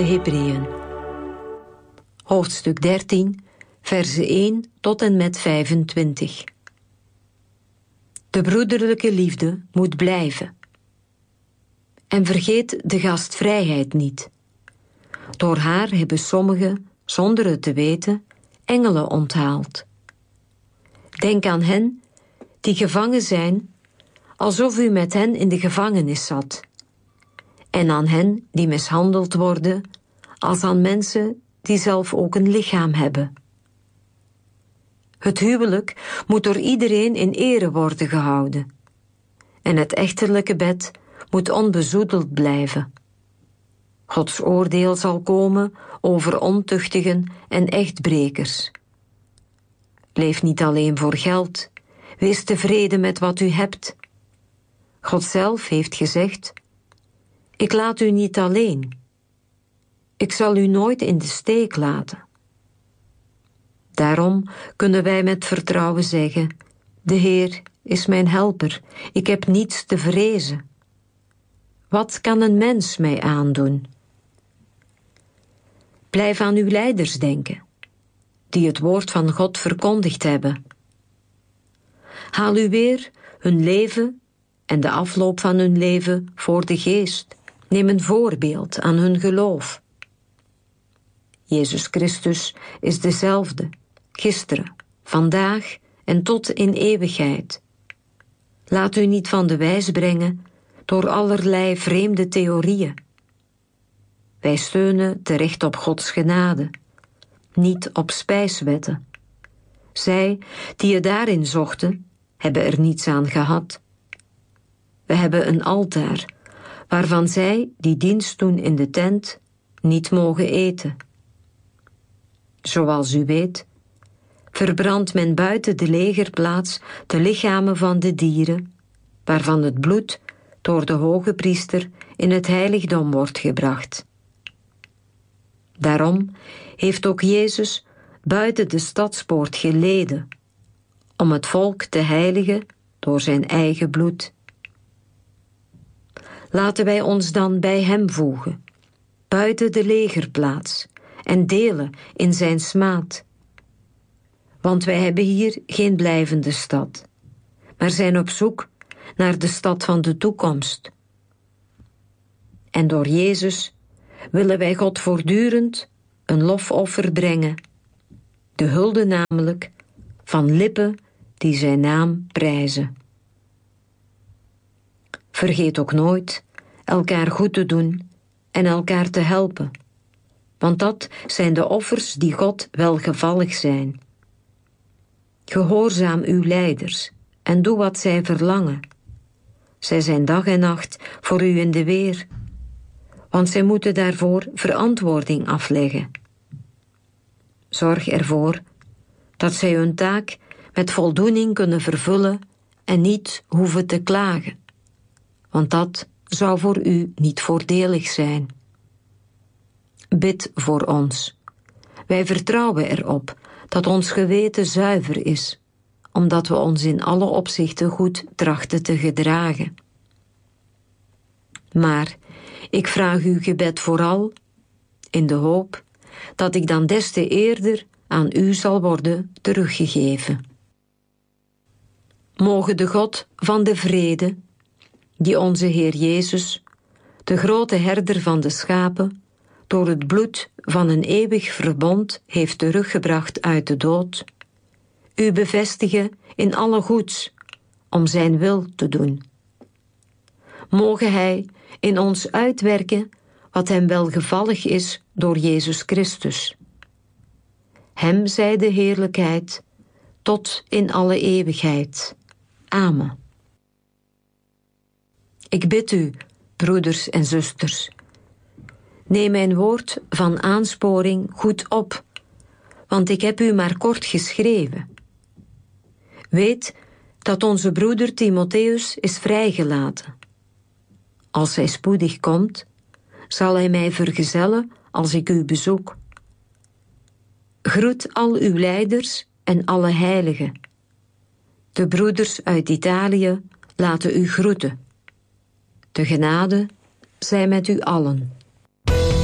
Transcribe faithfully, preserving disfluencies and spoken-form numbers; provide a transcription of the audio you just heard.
Hebreeën, hoofdstuk dertien, versen één tot en met vijfentwintig. De broederlijke liefde moet blijven. En vergeet de gastvrijheid niet. Door haar hebben sommigen, zonder het te weten, engelen onthaald. Denk aan hen die gevangen zijn, alsof u met hen in de gevangenis zat. En aan hen die mishandeld worden, als aan mensen die zelf ook een lichaam hebben. Het huwelijk moet door iedereen in ere worden gehouden. En het echterlijke bed moet onbezoedeld blijven. Gods oordeel zal komen over ontuchtigen en echtbrekers. Leef niet alleen voor geld, wees tevreden met wat u hebt. God zelf heeft gezegd: ik laat u niet alleen. Ik zal u nooit in de steek laten. Daarom kunnen wij met vertrouwen zeggen: de Heer is mijn helper, ik heb niets te vrezen. Wat kan een mens mij aandoen? Blijf aan uw leiders denken, die het woord van God verkondigd hebben. Haal u weer hun leven en de afloop van hun leven voor de geest. Neem een voorbeeld aan hun geloof. Jezus Christus is dezelfde, gisteren, vandaag en tot in eeuwigheid. Laat u niet van de wijs brengen door allerlei vreemde theorieën. Wij steunen terecht op Gods genade, niet op spijswetten. Zij die het daarin zochten, hebben er niets aan gehad. We hebben een altaar, waarvan zij die dienst doen in de tent niet mogen eten. Zoals u weet, verbrandt men buiten de legerplaats de lichamen van de dieren, waarvan het bloed door de hoge priester in het heiligdom wordt gebracht. Daarom heeft ook Jezus buiten de stadspoort geleden, om het volk te heiligen door zijn eigen bloed. Laten wij ons dan bij hem voegen, buiten de legerplaats, en delen in zijn smaad. Want wij hebben hier geen blijvende stad, maar zijn op zoek naar de stad van de toekomst. En door Jezus willen wij God voortdurend een lofoffer brengen, de hulde namelijk van lippen die zijn naam prijzen. Vergeet ook nooit elkaar goed te doen en elkaar te helpen, want dat zijn de offers die God welgevallig zijn. Gehoorzaam uw leiders en doe wat zij verlangen. Zij zijn dag en nacht voor u in de weer, want zij moeten daarvoor verantwoording afleggen. Zorg ervoor dat zij hun taak met voldoening kunnen vervullen en niet hoeven te klagen, want dat zou voor u niet voordelig zijn. Bid voor ons. Wij vertrouwen erop dat ons geweten zuiver is, omdat we ons in alle opzichten goed trachten te gedragen. Maar ik vraag uw gebed vooral in de hoop dat ik dan des te eerder aan u zal worden teruggegeven. Mogen de God van de vrede, die onze Heer Jezus, de grote herder van de schapen, door het bloed van een eeuwig verbond heeft teruggebracht uit de dood, u bevestigen in alle goeds, om zijn wil te doen. Mogen hij in ons uitwerken wat hem welgevallig is door Jezus Christus. Hem zij de heerlijkheid tot in alle eeuwigheid. Amen. Ik bid u, broeders en zusters, neem mijn woord van aansporing goed op, want ik heb u maar kort geschreven. Weet dat onze broeder Timotheus is vrijgelaten. Als hij spoedig komt, zal hij mij vergezellen als ik u bezoek. Groet al uw leiders en alle heiligen. De broeders uit Italië laten u groeten. De genade zij met u allen.